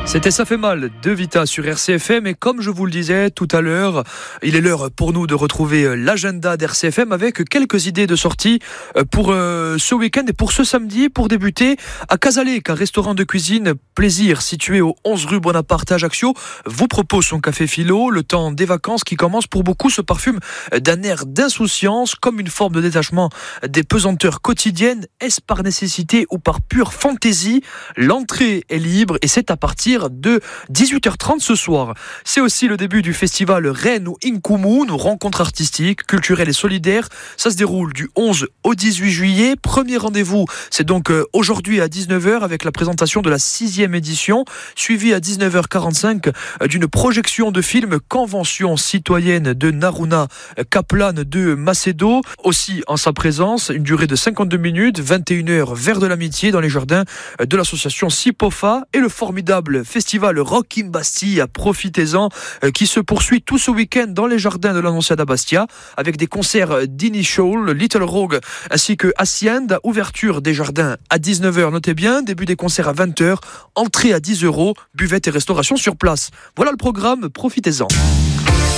C'était Ça fait mal de Vita sur RCFM et comme je vous le disais tout à l'heure, il est l'heure pour nous de retrouver l'agenda d'RCFM avec quelques idées de sortie pour ce week-end et pour ce samedi pour débuter à Casalec, un restaurant de cuisine plaisir situé au 11 rue Bonaparte à Ajaccio, vous propose son café philo. Le temps des vacances qui commence pour beaucoup se parfume d'un air d'insouciance comme une forme de détachement des pesanteurs quotidiennes. Est-ce par nécessité ou par pure fantaisie? L'entrée est libre et c'est à partir de 18h30 ce soir. C'est aussi le début du festival Rennes ou Inkumu, nos rencontres artistiques, culturelles et solidaires. Ça se déroule du 11 au 18 juillet. Premier rendez-vous, c'est donc aujourd'hui à 19h avec la présentation de la 6e édition, suivie à 19h45 d'une projection de film Convention citoyenne de Naruna Kaplan de Macedo. Aussi en sa présence, une durée de 52 minutes, 21h, Vers de l'amitié dans les jardins de l'association Sipofa et le formidable festival Rock in Bastia, profitez-en, qui se poursuit tout ce week-end dans les jardins de l'Annonciade Bastia, avec des concerts d'Initial, Little Rogue, ainsi que Hacienda, ouverture des jardins à 19h, notez bien, début des concerts à 20h, entrée à 10 €, buvette et restauration sur place. Voilà le programme, profitez-en.